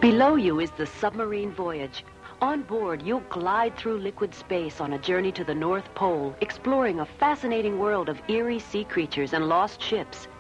Below you is the submarine voyage. On board, you'll glide through liquid space on a journey to the North Pole, exploring a fascinating world of eerie sea creatures and lost ships.